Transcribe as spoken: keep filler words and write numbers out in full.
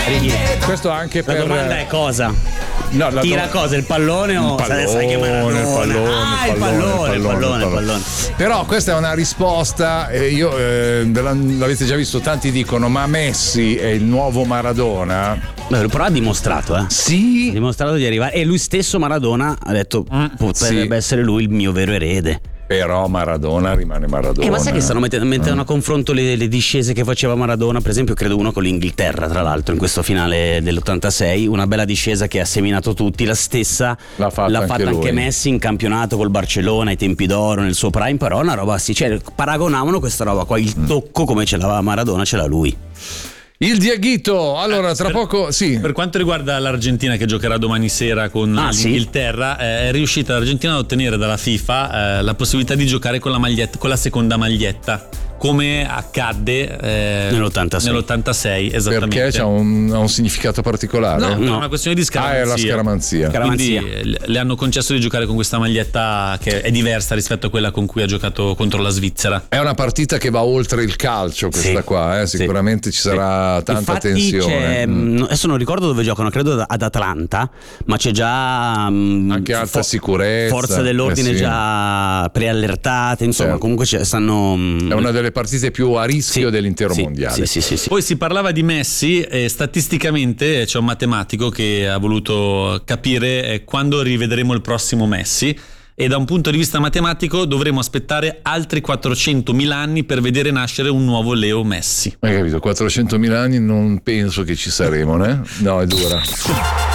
Questo anche La per domanda è cosa? No, la Tira do- cosa? Il pallone o il pallone, sai che Maradona? il pallone, ah, il pallone, il pallone, il pallone. Però questa è una risposta, eh, io eh, ve la- l'avete già visto, tanti dicono ma Messi è il nuovo Maradona. Beh, però ha dimostrato, eh. Sì. Ha dimostrato di arrivare. E lui stesso, Maradona, ha detto potrebbe sì. essere lui il mio vero erede. Però Maradona rimane Maradona. Eh, ma sai che stanno mettendo, mettendo a confronto le, le discese che faceva Maradona, per esempio credo uno con l'Inghilterra, tra l'altro in questo finale dell'ottantasei, una bella discesa che ha seminato tutti, la stessa L'ha fatta, l'ha anche, fatta anche lui. Messi in campionato col Barcellona ai tempi d'oro nel suo prime, però una roba sì, cioè paragonavano questa roba qua, il tocco come ce l'aveva Maradona ce l'ha lui. Il Dieghito, allora tra per, poco sì. Per quanto riguarda l'Argentina che giocherà domani sera con Ah, l'Inghilterra, sì? eh, è riuscita l'Argentina ad ottenere dalla FIFA eh, la possibilità di giocare con la maglietta, con la seconda maglietta, come accadde eh, nell'ottantasei. nell'ottantasei, esattamente. Perché c'ha un, ha un significato particolare? No, No. è una questione di scaramanzia. Ah, è la scaramanzia. Quindi Scaramanzia. eh, le hanno concesso di giocare con questa maglietta che è diversa rispetto a quella con cui ha giocato contro la Svizzera. È una partita che va oltre il calcio questa Sì. qua, eh? Sicuramente Sì. ci sarà tanta Infatti tensione. c'è, Mm. adesso non ricordo dove giocano, credo ad Atlanta, ma c'è già mh, Anche alta sicurezza. forze dell'ordine Eh sì. già preallertate, insomma, Certo. comunque c'è- stanno mh, È una delle partite più a rischio sì, dell'intero sì, mondiale. Sì, sì, sì, sì. Poi si parlava di Messi e statisticamente c'è un matematico che ha voluto capire eh, quando rivedremo il prossimo Messi, e da un punto di vista matematico dovremo aspettare altri quattrocentomila anni per vedere nascere un nuovo Leo Messi. Hai capito? quattrocentomila anni non penso che ci saremo, né? No, è dura.